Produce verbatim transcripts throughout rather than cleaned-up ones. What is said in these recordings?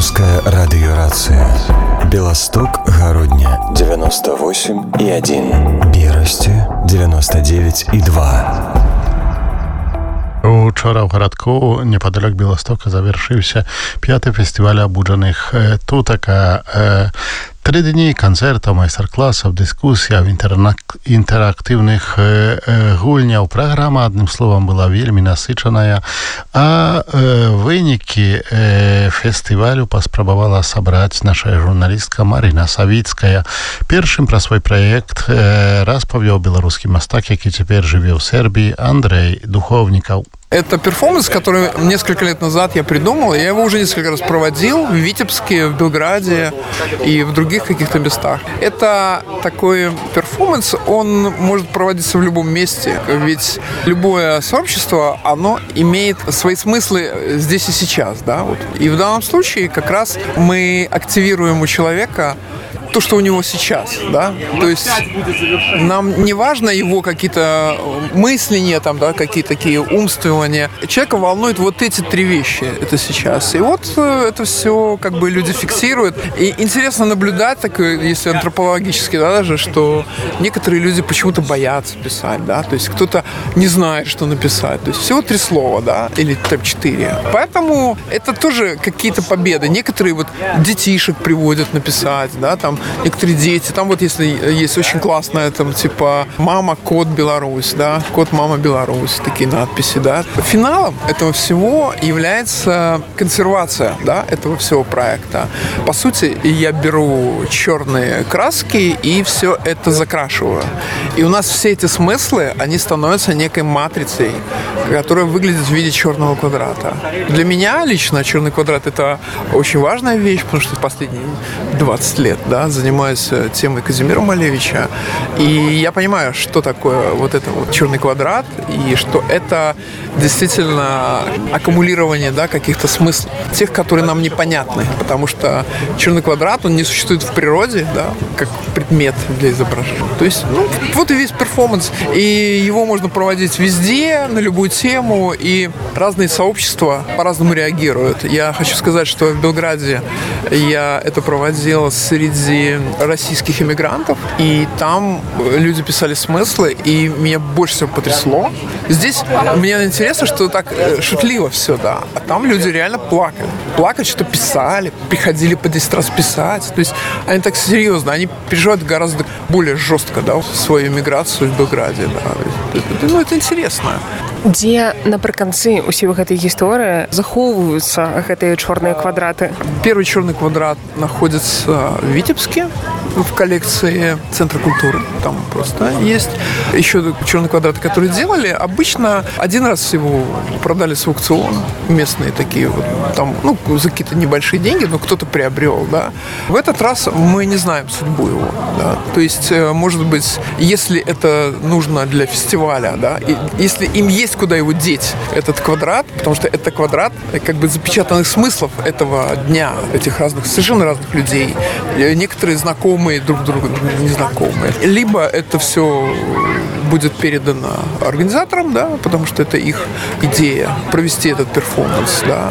Белорусская радиорация. Белосток, Городня девяносто восемь и один. Берасти девяносто девять и два. Учора в гарадку неподалёк Беластока завершыўся пяты фестываль абуджаных тутака. Три дні канцэртаў, майстар-класаў, дыскусіяў, інтэрактыўных гульняў. Праграма, адным словам, была вельмі насычаная, а вынікі фестывалю паспрабавала сабраць наша журналістка Марина Савіцкая. Першым пра свой праект распавёў беларускі мастак, які цяпер жыве ў Сербіі, Андрей Духовников. Это перформанс, который несколько лет назад я придумал. Я его уже несколько раз проводил в Витебске, в Белграде и в других каких-то местах. Это такой перформанс, он может проводиться в любом месте. Ведь любое сообщество, оно имеет свои смыслы здесь и сейчас. Да? Вот. И в данном случае как раз мы активируем у человека то, что у него сейчас, да, то есть нам не важно его какие-то мысления, там, да, какие-то такие умствования. Человека волнует вот эти три вещи, это сейчас. И вот это все как бы люди фиксируют. И интересно наблюдать, так, если антропологически, да, даже, что некоторые люди почему-то боятся писать, да, то есть кто-то не знает, что написать. То есть всего три слова, да, или там четыре. Поэтому это тоже какие-то победы. Некоторые вот детишек приводят написать, да, там, некоторые дети, там вот если есть очень классная, там типа «Мама, кот, Беларусь», да, «Кот, мама, Беларусь», такие надписи, да. Финалом этого всего является консервация, да, этого всего проекта. По сути, я беру черные краски и все это закрашиваю. И у нас все эти смыслы, они становятся некой матрицей, которая выглядит в виде черного квадрата. Для меня лично черный квадрат — это очень важная вещь, потому что последние двадцать лет, да, занимаюсь темой Казимира Малевича, и я понимаю, что такое вот это вот черный квадрат, и что это действительно аккумулирование, да, каких-то смыслов, тех, которые нам непонятны, потому что черный квадрат, он не существует в природе, да, как предмет для изображения. То есть, ну, вот и весь перформанс, и его можно проводить везде, на любую тему, и разные сообщества по-разному реагируют. Я хочу сказать, что в Белграде я это проводил среди российских иммигрантов, и там люди писали смыслы, и меня больше всего потрясло. Здесь мне интересно, что так шутливо все, да, а там люди реально плакали. Плакали, что писали, приходили по десять раз писать. То есть они так серьезно, они переживают гораздо более жестко, да, свою иммиграцию в Белграде, да. Ну, это интересно. Дзе напрыканцы ўсіх гэтай гісторыі захоўваюцца гэтыя чорныя квадраты? Первый черный квадрат находится в Витебске, в коллекции Центра культуры. Там просто есть еще черные квадраты, которые делали. Обычно один раз его продали с аукциона. Местные такие вот. Там, ну, за какие-то небольшие деньги, но кто-то приобрел, да. В этот раз мы не знаем судьбу его, да. То есть, может быть, если это нужно для фестиваля, да, и если им есть куда его деть, этот квадрат, потому что это квадрат как бы запечатанных смыслов этого дня, этих разных, совершенно разных людей. Некоторые знакомые друг другу, незнакомые. Либо это все будет передано организаторам, да, потому что это их идея провести этот перформанс, да.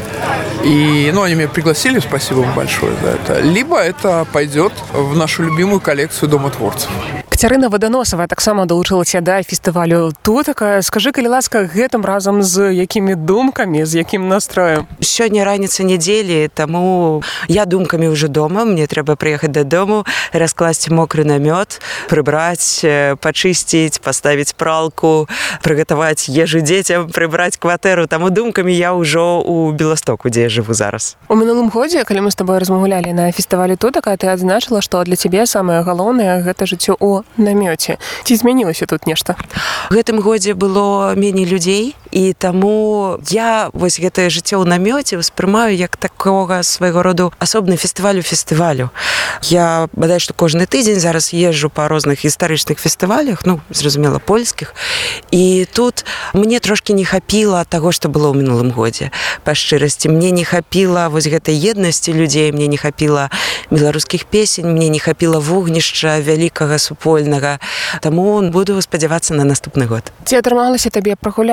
И, ну, они меня пригласили, спасибо им большое за это. Либо это пойдет в нашу любимую коллекцию Дома творцев. Кацярына Ваданосава таксама далучылася да фестывалю тутака. Скажы, калі ласка, гэтым разам з якімі думкамі, з якім настроем? Сёння раніца нядзелі, таму я думкамі ўжо дома. Мне трэба прыехаць дадому, раскласці мокры намёт, прыбраць, пачысціць, паставіць пралку, прыгатаваць ежу дзецям, прыбраць кватэру. Таму думкамі я ўжо ў Беластоку, дзе я жыву зараз. У мінулым годзе, калі мы з табой размаўлялі на фестывалі тутака, ты адзначыла, што для цябе самае галоўнае гэта жыццё ў намёце. Ці змянілася тут нешта? У гэтым годзе было меней людзей, і таму я вось гэтае жыццё ў намёце ўспрымаю як такога свайго роду асобны фестываль у фестывалю. Я, бадай, што кожны тыдзень зараз езджу па розных гістарычных фестывалях, ну, зразумела, польскіх, і тут мне трошкі не хапіла таго, што было ў мінулым годзе. Па шчырасці, мне не хапіла вось гэтай еднасці людзей, мне не хапіла беларускіх песень, мне не хапіла вогнішча вялікага супольнага. Таму буду спадзявацца на наступны год. Ці атрымалася табе прагуляцца па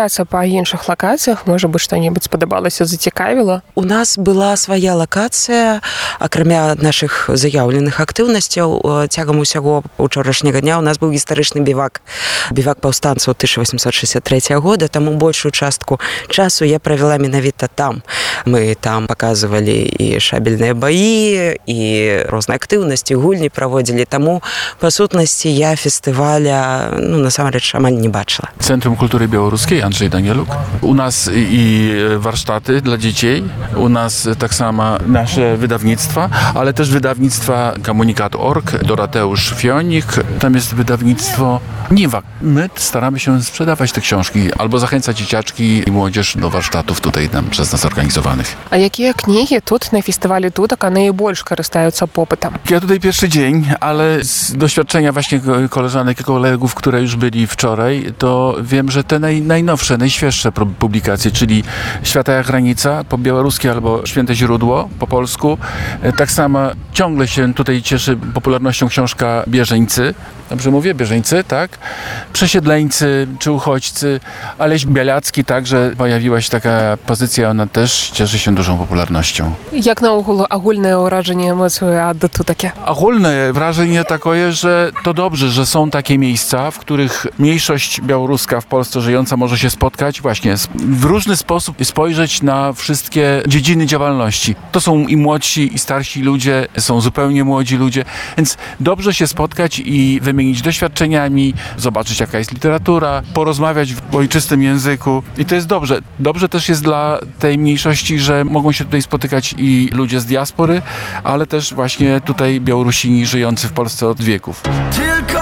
іншых лакацыях, можа быць, што-небудзь спадабалася, зацікавіла? У нас была свая лакацыя, акрамя нашых заяўленых актыўнасцяў. Цягам усяго учорашняга дня у нас быў гістарычны бівак. Бівак паўстанцаў тысяча восемьсот шестьдесят третьего года, таму большую частку часу я правяла менавіта там. Мы там паказвалі і шабельныя баі, і розныя актыўнасці, гульні праводзілі. Таму, па сутнасці, я фестываля, ну, насамрэч, амаль не бачыла. Centrum Kultury Białoruskiej, Andrzej Danieluk. U nas i warsztaty dla dzieci, u nas tak samo nasze wydawnictwa, ale też wydawnictwa Komunikat kropka org, Dorateusz Fionik, tam jest wydawnictwo Niwa. My staramy się sprzedawać te książki albo zachęcać dzieciaczki i młodzież do warsztatów tutaj nam przez nas organizowanych. А якія кнігі тут на фестывалі Тутака найбольш карыстаюцца попытам? Ja tutaj pierwszy dzień, ale z doświadczenia właśnie koleżanek i kolegów, które już byli wczoraj, to wiem, że te naj, najnowsze, najświeższe publikacje, czyli Świata jak granica po białorusku albo Święte źródło po polsku. Tak samo ciągle się tutaj cieszy popularnością książka Bieżeńcy. Dobrze mówię? Bieżeńcy, tak? Przesiedleńcy czy uchodźcy. Aleś Bialacki także pojawiła się taka pozycja, ona też cieszy się dużą popularnością. Jak naogół ogólne wrażenie, emocje od Tutakia? Ogólne wrażenie takie, że to dobrze, że są takie miejsca, w których mniejszość białoruska w Polsce żyjąca może się spotkać, właśnie w różny sposób spojrzeć na wszystkie dziedziny działalności. To są i młodsi, i starsi ludzie, są zupełnie młodzi ludzie, więc dobrze się spotkać i wymienić doświadczeniami, zobaczyć jaka jest literatura, porozmawiać w ojczystym języku i to jest dobrze. Dobrze też jest dla tej mniejszości, że mogą się tutaj spotykać i ludzie z diaspory, ale też właśnie tutaj Białorusini żyjący w Polsce od wieków.